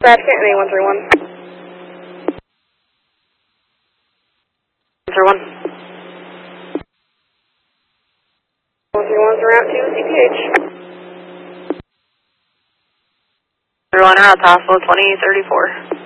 Brad, Kennedy 131. 131. 131's route to CPH. 131 route to hospital 2034.